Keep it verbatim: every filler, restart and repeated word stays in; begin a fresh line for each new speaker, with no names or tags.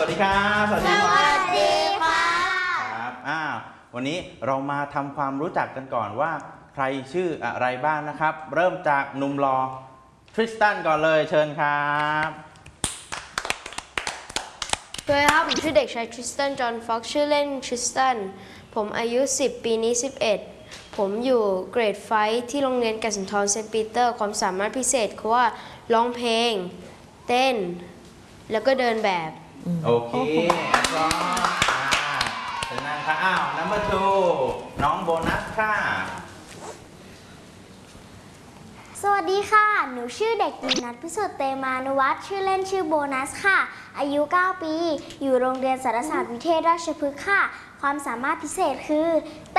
วัสดีครับสวัสดี
สวัสดีค่ะ
ครับอ้าววันนี้เรามาทำความรู้จักกันก่อนว่าใครชื่ออะไรบ้างนะครับ เริ่มจากหนุ่มหล่อทริสตันก่อนเลยเชิญครับ
สวัสดีครับผมชื่อเด็กชายทริสตันจอห์นฟ็อกซ์ชื่อเล่นทริสตันผมอายุสิบปีนี้สิบเอ็ดผมอยู่เกรดไฟท์ที่โรงเรียนแก่นสุนทรเซนต์ปีเตอร์ความสามารถพิเศษคือว่าร้องเพลงเต้นแล้วก็เดินแบบ
โอเคพร้อมเชิญนั่งค่ะอ้าว number two น้องโบนัสค่ะ
สวัสดีค่ะ หนูชื่อเด็กหญิงนัทพิสุทธิ์เตมานุวัฒน์ชื่อเล่นชื่อโบนัสค่ะ อายุ เก้า ปี อยู่โรงเรียนสารศาสตร์วิเทศราชพฤกษ์ค่ะ ความสามารถพิเศษคือ